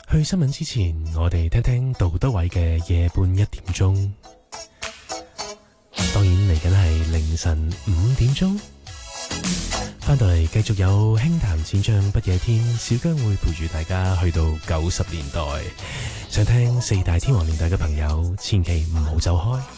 去新聞之前，我哋聽聽杜德偉嘅夜半1點鐘。當然嚟緊係凌晨5點鐘。翻到嚟繼續有輕談淺唱不夜天，小姜會陪住大家去到90年代。想聽四大天王年代嘅朋友，千祈唔好走開。